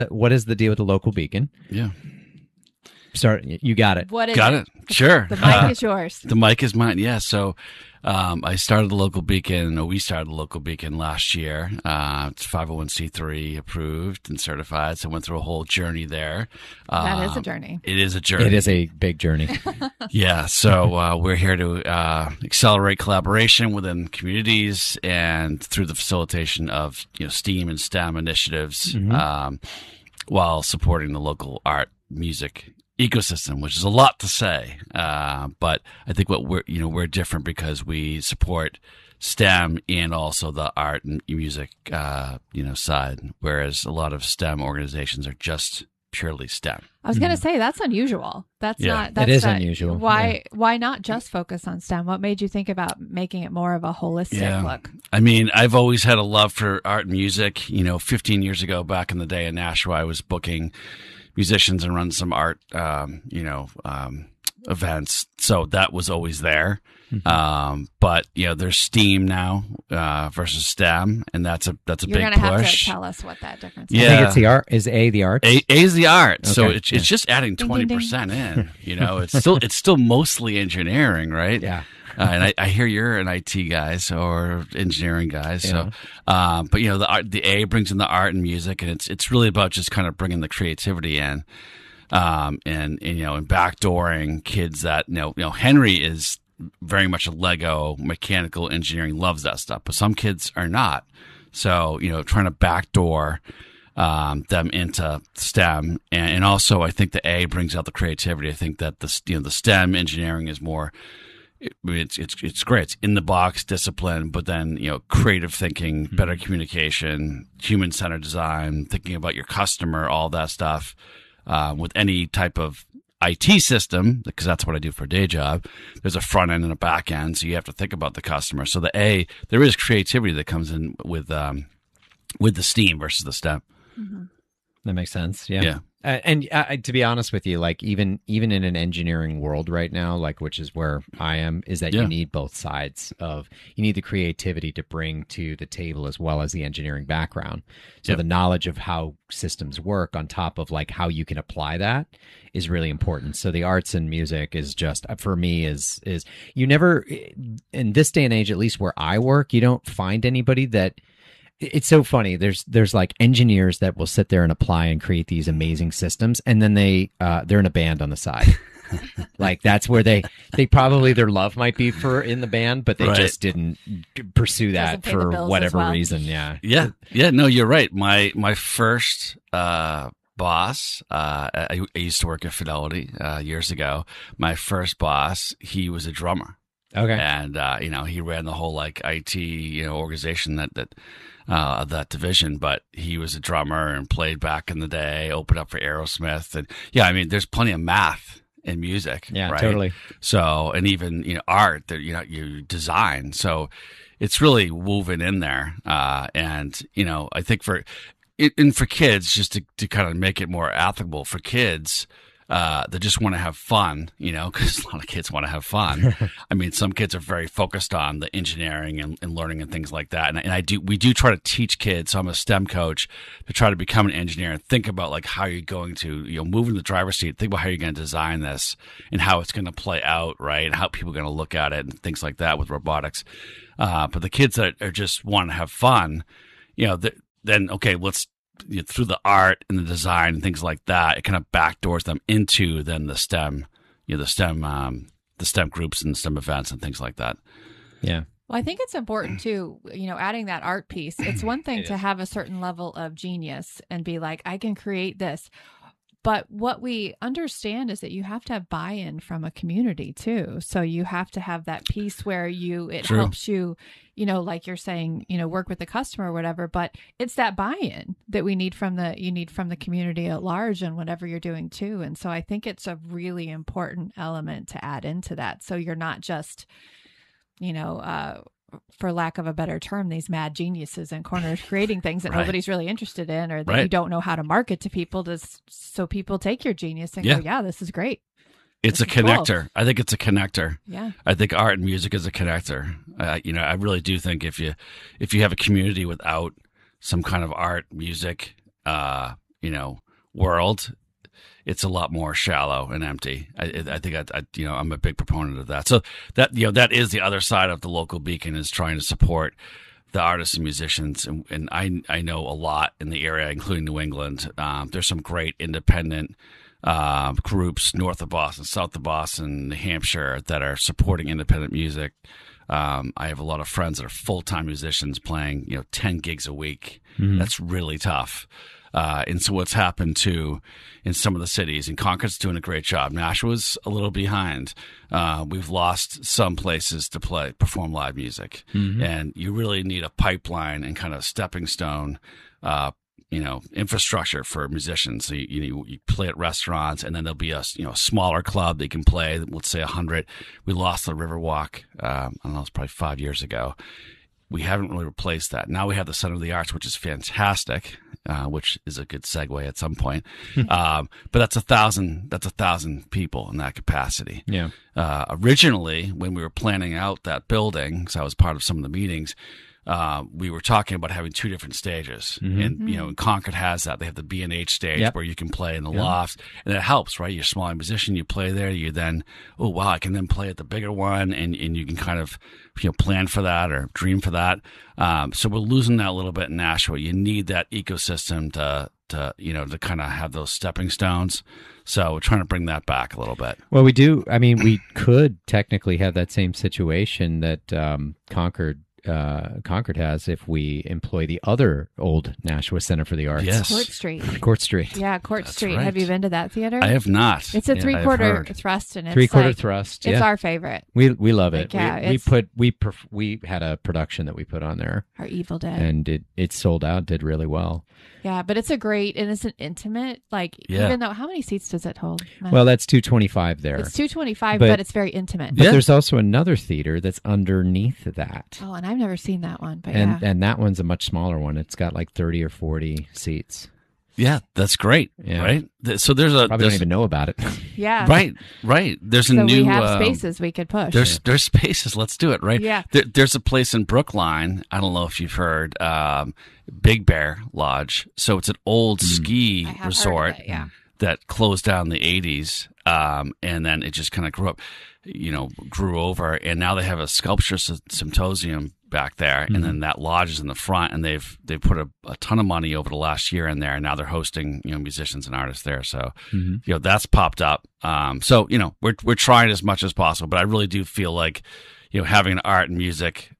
what is the deal with the local beacon? Yeah. Start. You got it. What is Got it? it. Sure. The mic is yours. The mic is mine. Yeah. So, I started the local beacon, or we started the local beacon last year. It's 501c3 approved and certified. So I went through a whole journey there. That is a journey. It is a journey. It is a big journey. Yeah. So, we're here to, accelerate collaboration within communities and through the facilitation of, STEAM and STEM initiatives, while supporting the local art, music ecosystem, which is a lot to say, but I think what we're different because we support STEM and also the art and music side, whereas a lot of STEM organizations are just purely STEM. I was going to say that's unusual. That's not. It is unusual. Why not just focus on STEM? What made you think about making it more of a holistic look? I mean, I've always had a love for art and music. 15 years ago, back in the day in Nashua, I was booking musicians and run some art, events. So that was always there. But there's STEAM now versus STEM, and that's a big push. You're going to have to tell us what that difference is. I think it's the art. Is A the art? A is the art. Okay. So it's just adding 20% in. It's still mostly engineering, right? Yeah. And I hear you're an IT guys or engineering guys. So, but the A brings in the art and music, and it's really about just kind of bringing the creativity in, and backdooring kids that Henry is very much a Lego mechanical engineering, loves that stuff, but some kids are not. So trying to backdoor them into STEM, and also I think the A brings out the creativity. I think that the STEM engineering is more. It's great. It's in the box discipline, but then creative thinking, better communication, human centered design, thinking about your customer, all that stuff. With any type of IT system, because that's what I do for a day job, there's a front end and a back end, so you have to think about the customer. So the A, there is creativity that comes in with the STEAM versus the STEM. Mm-hmm. That makes sense. Yeah. And to be honest with you, like even in an engineering world right now, like which is where I am, is that you need both sides you need the creativity to bring to the table as well as the engineering background. So the knowledge of how systems work on top of like how you can apply that is really important. So the arts and music is just, for me, is you never, in this day and age, at least where I work, you don't find anybody that. It's so funny. There's like engineers that will sit there and apply and create these amazing systems, and then they're in a band on the side. Like that's where they probably their love might be for in the band, but they just didn't pursue that for whatever reason. Yeah. No, you're right. My first boss, I used to work at Fidelity years ago. My first boss, he was a drummer. Okay. And he ran the whole like IT organization that division, but he was a drummer and played back in the day, opened up for Aerosmith, and there's plenty of math in music. Yeah, right? Totally. So, and even art that you design, so it's really woven in there. And I think for kids, just to kind of make it more applicable for kids. That just want to have fun, because a lot of kids want to have fun. I mean, some kids are very focused on the engineering and learning and things like that. And we do try to teach kids. So I'm a STEM coach to try to become an engineer and think about like how you're going to, move in the driver's seat, think about how you're going to design this and how it's going to play out, right? And how people are going to look at it and things like that with robotics. But the kids that are just want to have fun, then, okay, let's, through the art and the design and things like that, it kind of backdoors them into then the STEM, the STEM groups and STEM events and things like that. Yeah. Well, I think it's important too, adding that art piece. It's one thing to have a certain level of genius and be like, I can create this. But what we understand is that you have to have buy-in from a community too. So you have to have that piece where it helps you, like you're saying, work with the customer or whatever, but it's that buy-in that you need from the community at large and whatever you're doing too. And so I think it's a really important element to add into that. So you're not just, for lack of a better term, these mad geniuses in corners creating things that nobody's really interested in, or that you don't know how to market to people, so people take your genius and go, yeah, this is great. It's a connector. Cool. I think it's a connector. Yeah. I think art and music is a connector. I really do think if you have a community without some kind of art, music, world, it's a lot more shallow and empty. I think I'm a big proponent of that. So that that is the other side of the local beacon, is trying to support the artists and musicians. And I know a lot in the area, including New England. There's some great independent groups north of Boston, south of Boston, New Hampshire, that are supporting independent music. I have a lot of friends that are full-time musicians playing 10 gigs a week. Mm-hmm. That's really tough. And so what's happened too in some of the cities, and Concord's doing a great job. Nashua's a little behind. We've lost some places to perform live music. Mm-hmm. And you really need a pipeline and kind of stepping stone, infrastructure for musicians. So you play at restaurants, and then there'll be a smaller club that you can play. Let's say 100. We lost the Riverwalk. I don't know, it's probably 5 years ago. We haven't really replaced that. Now we have the Center of the Arts, which is fantastic, which is a good segue at some point. But that's 1,000 people in that capacity. Yeah. Originally, when we were planning out that building, because I was part of some of the meetings, we were talking about having two different stages. Mm-hmm. And Concord has that. They have the B&H stage where you can play in the lofts, and it helps, right? You're a smaller musician, you play there, you then, oh wow, I can then play at the bigger one, and you can kind of plan for that or dream for that. So we're losing that a little bit in Nashua. You need that ecosystem to kind of have those stepping stones. So we're trying to bring that back a little bit. Well, we do. I mean, we could technically have that same situation that Concord has if we employ the other old Nashua Center for the Arts. Yes. Court Street. Yeah, Court That's Street. right. Have you been to that theater? I have not. It's a three-quarter thrust, and it's three-quarter thrust. It's our favorite. We love it. Like, we had a production that we put on there. Our Evil Dead, and it sold out. Did really well. Yeah, but it's an intimate, even though, how many seats does it hold? Well, that's 225 there. It's 225, but it's very intimate. But there's also another theater that's underneath that. Oh, and I've never seen that one. But and that one's a much smaller one. It's got like 30 or 40 seats. Yeah, that's great. Yeah. Right. So probably don't even know about it. Yeah. Right. There's a new. We have spaces we could push. There's spaces. Let's do it. Right. Yeah. There's a place in Brookline. I don't know if you've heard, Big Bear Lodge. So it's an old ski resort that closed down in the 80s, and then it just kind of grew over, and now they have a sculpture symposium back there, and then that lodge is in the front, and they've put a ton of money over the last year in there, and now they're hosting musicians and artists there. So that's popped up. So we're trying as much as possible, but I really do feel like having an art and music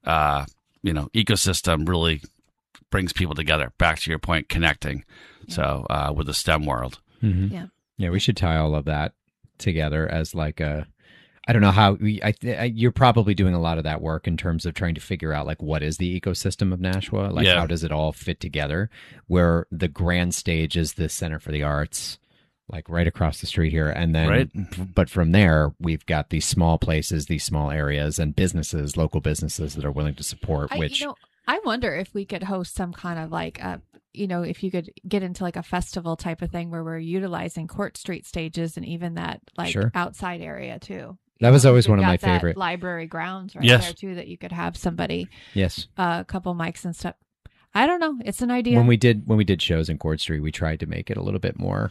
ecosystem really brings people together. Back to your point, connecting. So with the STEM world. Mm-hmm. Yeah, we should tie all of that together as like a. I don't know how you're probably doing a lot of that work in terms of trying to figure out what is the ecosystem of Nashua, how does it all fit together, where the grand stage is the Center for the Arts, right across the street here. And then, but from there, we've got these small places, these small areas and businesses, local businesses that are willing to support, I wonder if we could host some kind of if you could get into a festival type of thing where we're utilizing Court Street stages and even that outside area too. That was always one of my favorite. Library grounds there too, that you could have somebody. Yes. A couple mics and stuff. I don't know. It's an idea. When we did shows in Court Street, we tried to make it a little bit more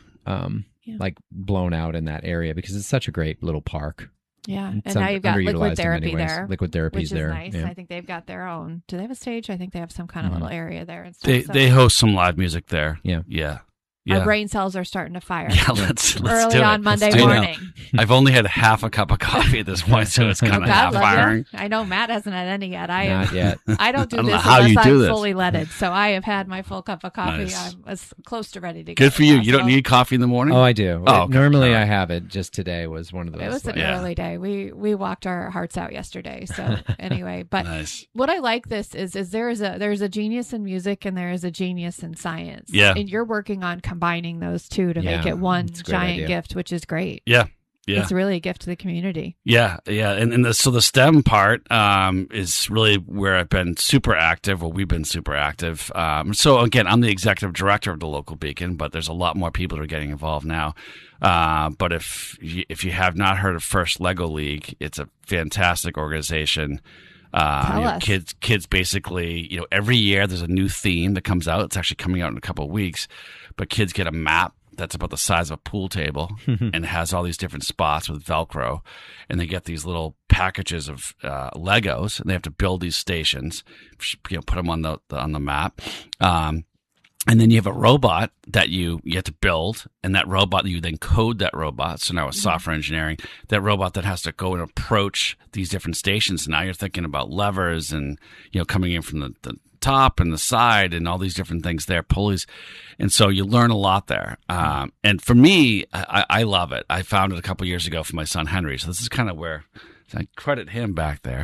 blown out in that area because it's such a great little park. Yeah, and now you've got Liquid Therapy there. Liquid Therapy's there, which is nice. Yeah. I think they've got their own. Do they have a stage? I think they have some kind of little area there. And stuff, they host some live music there. Yeah. Our brain cells are starting to fire. Yeah, let's early do it. on Monday morning. I've only had half a cup of coffee at this point, so it's kind of half firing. I know Matt hasn't had any yet. Not yet. I don't do this unless I'm fully leaded. So I have had my full cup of coffee. Nice. I'm as close to ready to go. Good for you. You don't need coffee in the morning? Oh, I do. Oh, okay. Normally I have it. Just today was one of those. It was an early day. We walked our hearts out yesterday. So anyway, but what I like this is there's a genius in music and there is a genius in science. Yeah. And you're working on combining those two to make it one giant gift, which is great. Yeah. It's really a gift to the community. Yeah. And so the STEM part is really where I've been super active, we've been super active. So again, I'm the executive director of the local Beacon, but there's a lot more people that are getting involved now. But if you have not heard of First Lego League, it's a fantastic organization. Tell us. Kids basically, every year there's a new theme that comes out. It's actually coming out in a couple of weeks. but kids get a map that's about the size of a pool table and has all these different spots with Velcro, and they get these little packages of Legos, and they have to build these stations, put them on the map. And then you have a robot that you have to build, and that robot, you then code that robot. So now with software engineering, that robot that has to go and approach these different stations. And now you're thinking about levers and, coming in from the top and the side and all these different things there, pulleys. And so you learn a lot there. And for me, I love it. I found it a couple years ago for my son, Henry. So this is kind of where I credit him back there.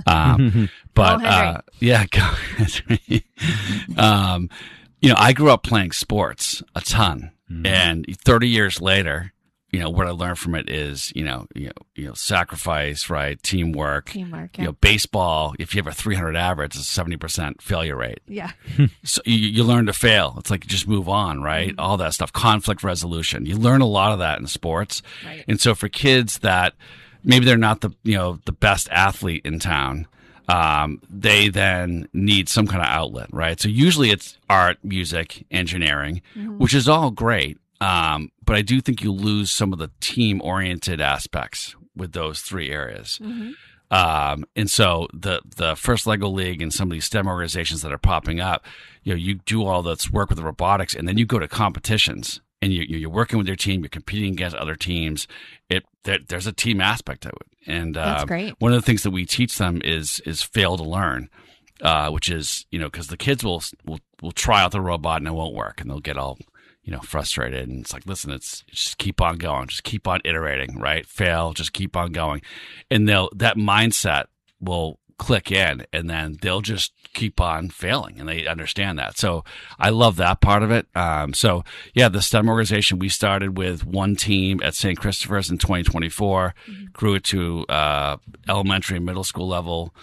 But yeah, go Henry. I grew up playing sports a ton, and 30 years later, what I learned from it is, sacrifice, right? Teamwork. Yeah. Baseball, if you have a 300 average, it's a 70% failure rate. Yeah. So you learn to fail. It's like you just move on, right? All that stuff. Conflict resolution. You learn a lot of that in sports. Right. And so for kids that maybe they're not the best athlete in town, they then need some kind of outlet, right? So usually it's art, music, engineering, which is all great. But I do think you lose some of the team-oriented aspects with those three areas. And so the First Lego League and some of these STEM organizations that are popping up, you do all this work with the robotics, and then you go to competitions, and you're working with your team, you're competing against other teams. There's a team aspect to it. And that's great. One of the things that we teach them is fail to learn, which is, because the kids will try out the robot and it won't work, and they'll get all, frustrated. And it's like, listen, it's just keep on going, just keep on iterating, right? Fail, just keep on going. And that mindset will click in, and then they'll just keep on failing, and they understand that. So I love that part of it. So yeah, the STEM organization, we started with one team at St. Christopher's in 2024, grew it to elementary and middle school level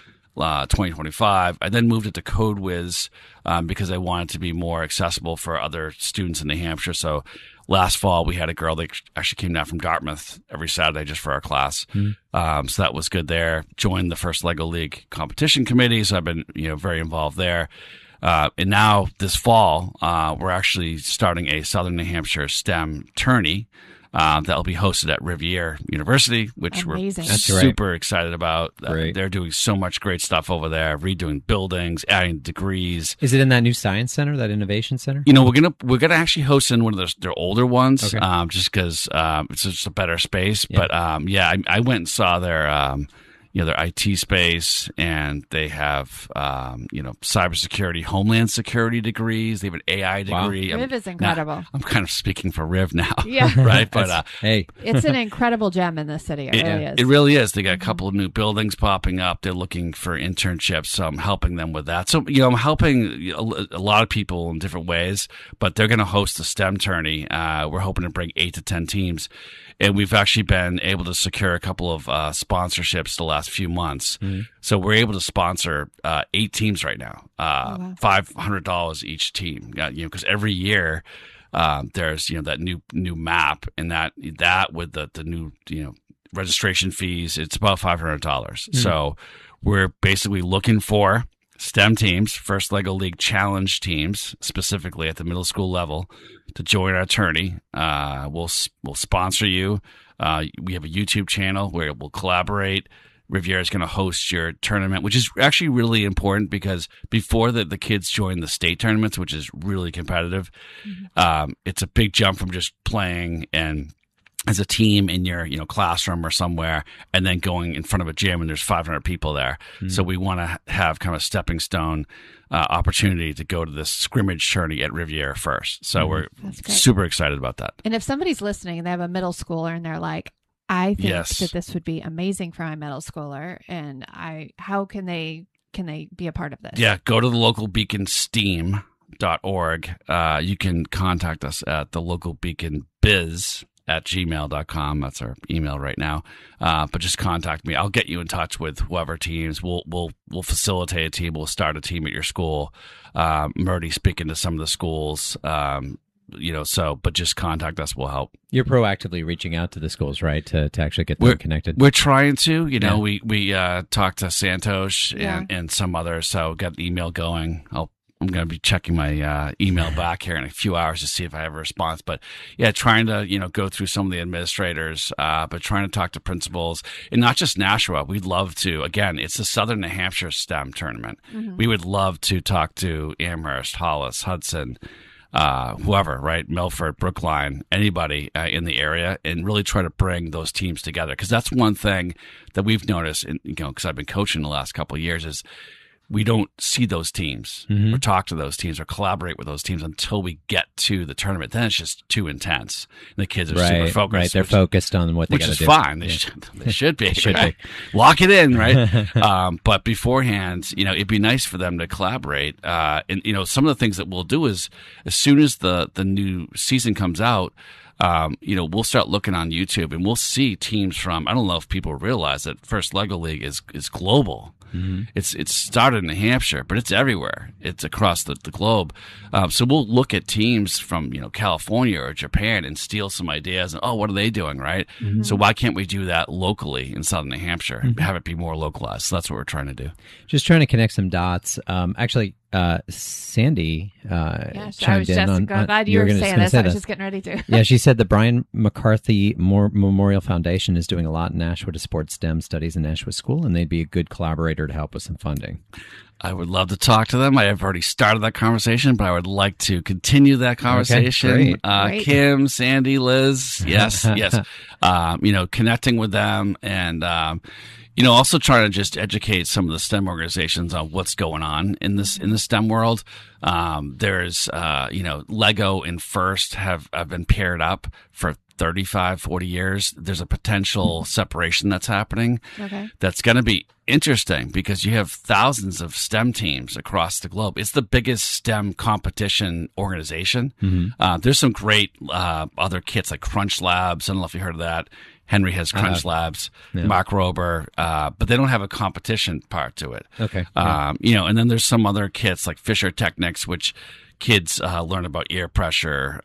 2025. I then moved it to CodeWiz because I wanted to be more accessible for other students in New Hampshire. So last fall, we had a girl that actually came down from Dartmouth every Saturday just for our class. So that was good there. Joined the First Lego League competition committee, so I've been very involved there. And now this fall, we're actually starting a Southern New Hampshire STEM tourney that'll be hosted at Rivier University, which Amazing. We're super excited about. They're doing so much great stuff over there, redoing buildings, adding degrees. Is it in that new science center, that innovation center? We're gonna actually host in one of their older ones, just because it's just a better space. Yeah. But I went and saw their their IT space, and they have cybersecurity, homeland security degrees. They have an AI degree. Wow. Riv is incredible. Now, I'm kind of speaking for Riv now, yeah, right? But hey, it's an incredible gem in the city. It really is. It really is. They got a couple of new buildings popping up. They're looking for internships, so I'm helping them with that. So I'm helping a lot of people in different ways. But they're going to host a STEM tourney. We're hoping to bring 8 to 10 teams. And we've actually been able to secure a couple of sponsorships the last few months. So we're able to sponsor 8 teams right now, $500 each team. Because every year there's that new map, and that with the new registration fees, it's about $500. So we're basically looking for STEM teams, First Lego League Challenge teams, specifically at the middle school level, to join our tourney. We'll sponsor you. We have a YouTube channel where we'll collaborate. Riviera is going to host your tournament, which is actually really important because before the kids join the state tournaments, which is really competitive, it's a big jump from just playing and as a team in your classroom or somewhere, and then going in front of a gym and there's 500 people there. So we want to have kind of a stepping stone opportunity to go to this scrimmage tourney at Riviera first. So we're super excited about that. And if somebody's listening and they have a middle schooler and they're like, I think that this would be amazing for my middle schooler, and how can they be a part of this? Yeah, go to the local Beacon STEAM.org. You can contact us at the local Beacon Biz at gmail.com. That's our email right now. But just contact me. I'll get you in touch with whoever teams. We'll facilitate a team. We'll start a team at your school. I'm already speaking to some of the schools. But just contact us. We'll help. You're proactively reaching out to the schools, right? To actually get them connected. We're trying to, we talked to Santosh and some others. So got the email going. I'm going to be checking my email back here in a few hours to see if I have a response. But yeah, trying to, go through some of the administrators, but trying to talk to principals, and not just Nashua. We'd love to, again, it's the Southern New Hampshire STEM tournament. Mm-hmm. We would love to talk to Amherst, Hollis, Hudson, whoever, right? Milford, Brookline, anybody in the area, and really try to bring those teams together. Because that's one thing that we've noticed, because I've been coaching the last couple of years, is we don't see those teams or talk to those teams or collaborate with those teams until we get to the tournament. Then it's just too intense. And the kids are super focused. Right, they're focused on what they got to do. Which is fine. They should be. Lock it in, right? But beforehand, it'd be nice for them to collaborate. And, some of the things that we'll do is as soon as the new season comes out, we'll start looking on YouTube and we'll see teams from, I don't know if people realize that First Lego League is global. Mm-hmm. It's started in New Hampshire, but it's everywhere. It's across the globe. So we'll look at teams from California or Japan and steal some ideas. And what are they doing, right? Mm-hmm. So why can't we do that locally in Southern New Hampshire? Mm-hmm. Have it be more localized. So that's what we're trying to do. Just trying to connect some dots. Actually, Sandy chimed in on. Glad you were saying this. I was just getting ready to. Yeah, she said the Brian McCarthy Memorial Foundation is doing a lot in Nashua to support STEM studies in Nashua School, and they'd be a good collaborator to help with some funding. I would love to talk to them. I have already started that conversation, but I would like to continue that conversation. Okay, great. Kim, Sandy, Liz, yes. Connecting with them and, also trying to just educate some of the STEM organizations on what's going on in the STEM world. There's, Lego and FIRST have been paired up for 35, 40 years. There's a potential separation that's happening. Okay. That's going to be interesting because you have thousands of STEM teams across the globe. It's the biggest STEM competition organization. Mm-hmm. There's some great other kits like Crunch Labs. I don't know if you heard of that. Henry has Crunch Labs, yeah. Mark Rober, but they don't have a competition part to it. Okay. And then there's some other kits like Fisher Technics, which kids learn about air pressure,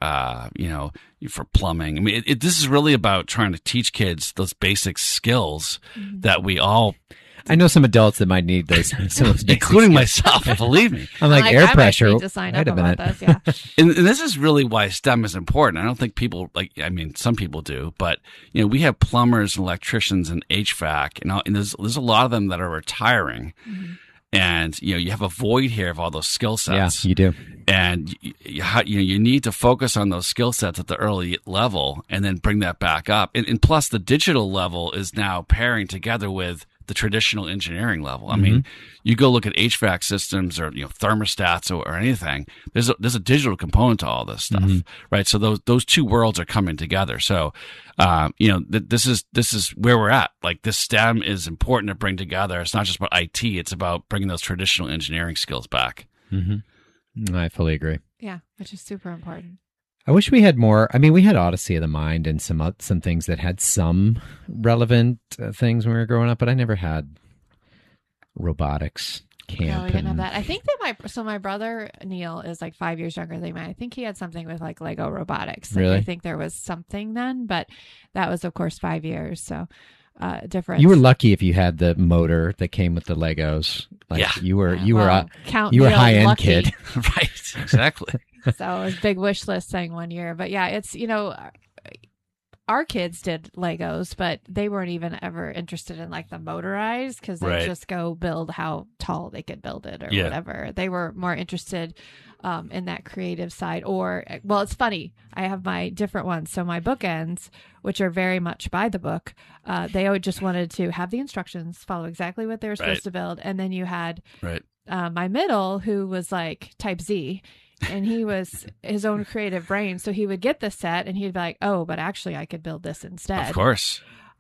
for plumbing. I mean, this is really about trying to teach kids those basic skills that we all. I know some adults that might need those, including myself. Believe me, I'm like air pressure. To sign up about this, yeah. and this is really why STEM is important. I don't think people some people do, but we have plumbers and electricians and HVAC, and there's a lot of them that are retiring. Mm-hmm. And, you have a void here of all those skill sets. Yeah, you do. And you need to focus on those skill sets at the early level and then bring that back up. And plus, the digital level is now pairing together with the traditional engineering level. I mean, you go look at HVAC systems or thermostats or anything. There's a digital component to all this stuff, right? So those two worlds are coming together. So, this is where we're at. Like this STEM is important to bring together. It's not just about IT. It's about bringing those traditional engineering skills back. Mm-hmm. I fully agree. Yeah, which is super important. I wish we had more. I mean, we had Odyssey of the Mind and some things that had some relevant things when we were growing up, but I never had robotics camp. No, we didn't have that. I think that my brother Neil is like 5 years younger than me. I think he had something with like Lego robotics. Really? I think there was something then, but that was of course 5 years. So different. You were lucky if you had the motor that came with the Legos. You were high end kid. Right. Exactly. So it was big wish list thing one year. But yeah, it's, our kids did Legos, but they weren't even ever interested in like the motorized because they just go build how tall they could build it or whatever. They were more interested in that creative side it's funny. I have my different ones. So my bookends, which are very much by the book, they always just wanted to have the instructions, follow exactly what they were supposed to build. And then you had my middle who was like type Z. And he was his own creative brain. So he would get the set and he'd be like, oh, but actually I could build this instead. Of course.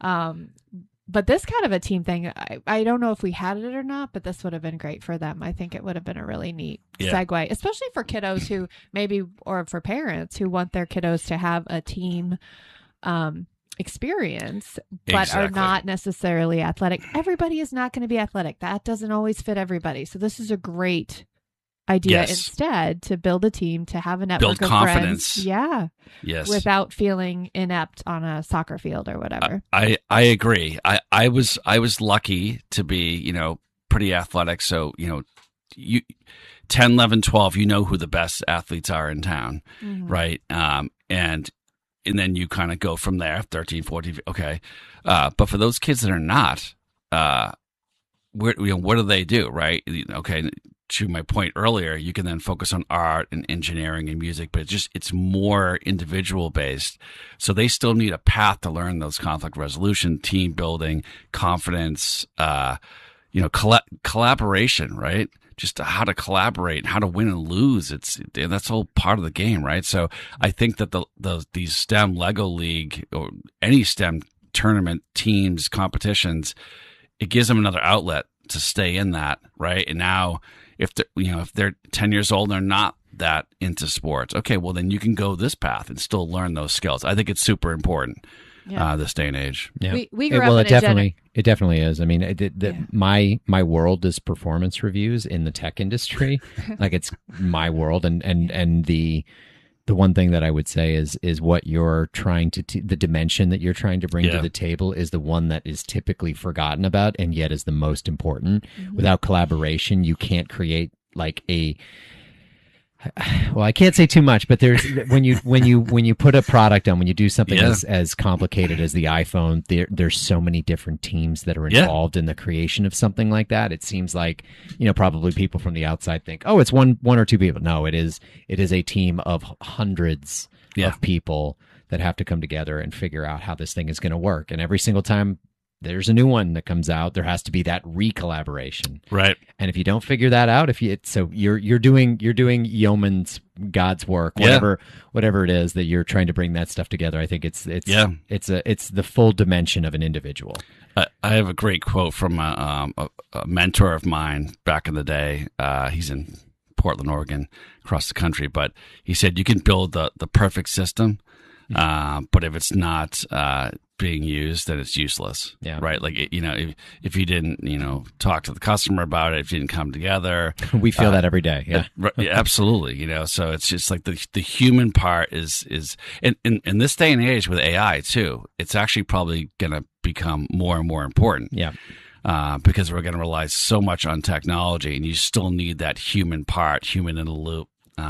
But this kind of a team thing, I don't know if we had it or not, but this would have been great for them. I think it would have been a really neat segue, especially for kiddos who or for parents who want their kiddos to have a team experience, but are not necessarily athletic. Everybody is not going to be athletic. That doesn't always fit everybody. So this is a great idea instead to build a team, to have a network of confidence. Friends. Yeah. Yes. Without feeling inept on a soccer field or whatever. I agree. I was lucky to be, pretty athletic. So, you 10, 11, 12, you know who the best athletes are in town, right? And then you kind of go from there, 13, 14, okay. But for those kids that are not, what do they do, right? Okay, to my point earlier, you can then focus on art and engineering and music, but it's more individual based. So they still need a path to learn those conflict resolution, team building, confidence, collaboration, right? Just how to collaborate, how to win and lose. That's all part of the game, right? So I think that these STEM Lego League or any STEM tournament, teams, competitions, it gives them another outlet to stay in that, right? And now, if they're 10 years old and they're not that into sports, okay, well then you can go this path and still learn those skills. I think it's super important this day and age. Yeah. We grew up in it definitely is. I mean, my world is performance reviews in the tech industry. Like it's my world, and the one thing that I would say is what you're trying to the dimension that you're trying to bring to the table is the one that is typically forgotten about and yet is the most important. Without collaboration, you can't create like well, I can't say too much, but there's when you put a product on, when you do something as complicated as the iPhone, there's so many different teams that are involved in the creation of something like that. It seems like, probably people from the outside think, oh, it's one or two people. No, it is a team of hundreds of people that have to come together and figure out how this thing is going to work. And every single time there's a new one that comes out, there has to be that re-collaboration. Right. And if you don't figure that out, you're doing yeoman's God's work, whatever it is that you're trying to bring that stuff together. I think it's the full dimension of an individual. I have a great quote from a mentor of mine back in the day. He's in Portland, Oregon, across the country, but he said you can build the perfect system, but if it's not being used, then it's useless. Yeah. Right. Like, if you didn't, talk to the customer about it, if you didn't come together, we feel that every day. Yeah. Absolutely. So it's just like the human part is in this day and age with AI too, it's actually probably going to become more and more important. Yeah. Because we're going to rely so much on technology, and you still need that human part, human in the loop.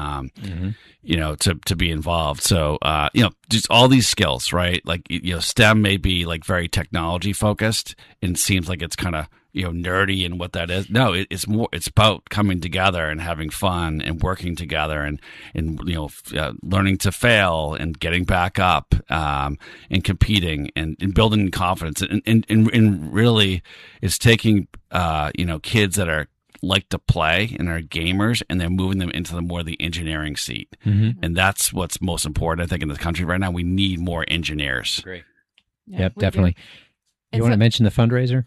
To be involved. So, just all these skills, right? Like, STEM may be like very technology focused and seems like it's kind of, nerdy and what that is. No, it's about coming together and having fun and working together and learning to fail and getting back up, and competing and building confidence. And really it's taking, kids that are like to play and are gamers, and they're moving them into the engineering seat. And that's what's most important, I think, in this country right now. We need more engineers. Great. Yep, definitely. You want to mention the fundraiser?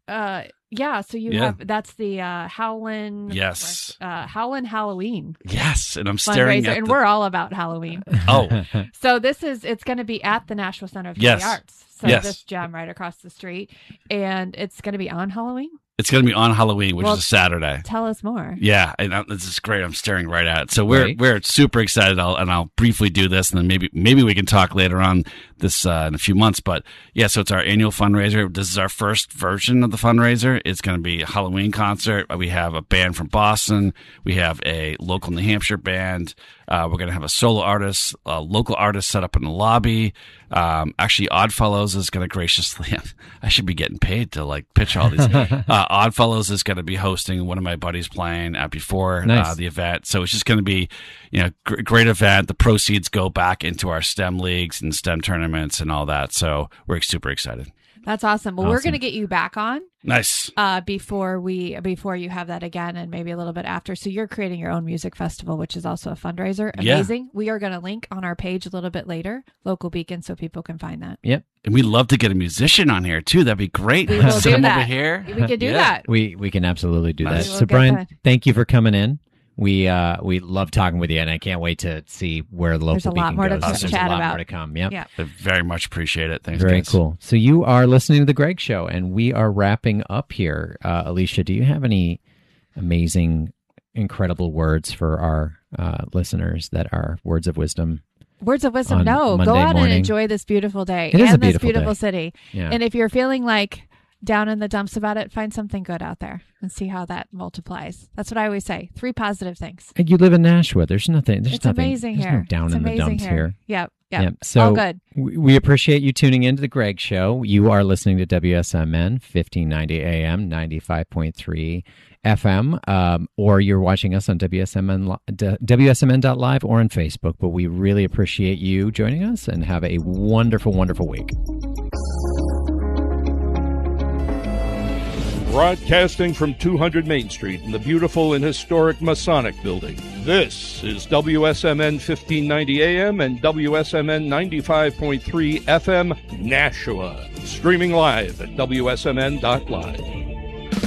So you have, that's the Howlin. Yes. Howlin Halloween. Yes. And I'm staring at and we're all about Halloween. Oh. So it's going to be at the Nashville Center of the Arts. So this gym right across the street, and it's going to be on Halloween. It's going to be on Halloween, which is a Saturday. Tell us more. Yeah, and this is great. I'm staring right at it. So we're super excited. I'll briefly do this, and then maybe we can talk later on this in a few months. But yeah, so it's our annual fundraiser. This is our first version of the fundraiser. It's going to be a Halloween concert. We have a band from Boston. We have a local New Hampshire band. We're going to have a solo artist, a local artist set up in the lobby. Actually, Oddfellows is going to graciously, I should be getting paid to pitch all these. Oddfellows is going to be hosting, one of my buddies playing before the event. So it's just going to be, great event. The proceeds go back into our STEM leagues and STEM tournaments and all that. So we're super excited. That's awesome. Well, we're going to get you back on. Nice. Before you have that again, and maybe a little bit after. So you're creating your own music festival, which is also a fundraiser. Amazing. Yeah. We are going to link on our page a little bit later, Local Beacon, so people can find that. Yep. And we'd love to get a musician on here too. That'd be great. We will do that. Over here. We could do that. We can absolutely do that. So Brian, thank you for coming in. We love talking with you, and I can't wait to see where the Local Beacon goes. There's a lot more to come. Yep. I very much appreciate it. Thanks, Very guys. cool. So you are listening to The Greg Show, and we are wrapping up here. Alicia, do you have any amazing, incredible words for our listeners that are words of wisdom? Words of wisdom? No. Monday go out morning. and enjoy this beautiful day It is a this beautiful day. city. Yeah. And if you're feeling like down in the dumps about it, find something good out there and see how that multiplies. That's what I always say. 3 positive things. And you live in Nashua. There's nothing. It's amazing here. No down in the dumps here. Yep. So all good. We appreciate you tuning into the Greg Show. You are listening to WSMN 1590 AM, 95.3 FM, or you're watching us on WSMN.live or on Facebook. But we really appreciate you joining us, and have a wonderful, wonderful week. Broadcasting from 200 Main Street in the beautiful and historic Masonic Building. This is WSMN 1590 AM and WSMN 95.3 FM, Nashua. Streaming live at WSMN.live.